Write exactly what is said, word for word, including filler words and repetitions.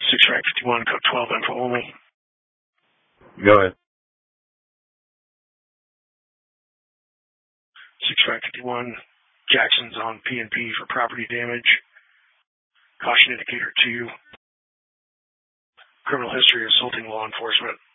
Six track fifty-one, code twelve, info only. Go ahead. Six track fifty-one, Jackson's on P and P for property damage. Caution indicator two. Criminal history assaulting law enforcement.